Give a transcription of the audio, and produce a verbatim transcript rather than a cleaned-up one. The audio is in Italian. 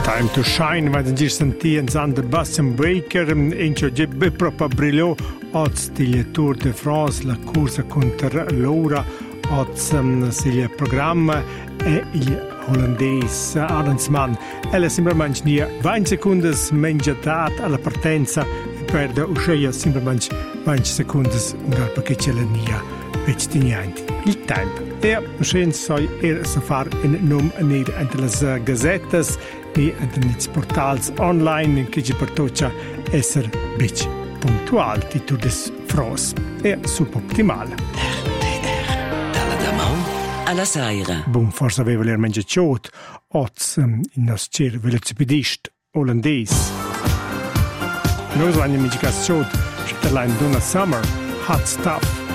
Time to Shine, vai d'ingir sentir en Sander Bastian Baker, en ciò che be proprio brillò oz del Tour de France, la corsa contro l'ora, oz um, il programma e il olandese Arensman. Ella semplicemente nie venti secondi mengiatat alla partenza e perde uscire semplicemente venti secondi un gal perché c'è la nia vecchi niente. Il tempo. E uscire soi era a fare in nome nere entre le gazzettes e entre i portali online che ci portoccia essere bici puntuali di Tour de France e suboptimale. R T R dalla Damon alla Saira. Buon forse aveva l'er mangiaciot oz um, il nostro cer velocipedist olandese. Noi vanno in mangiaciot c'è la Donna Summer Hot Stuff.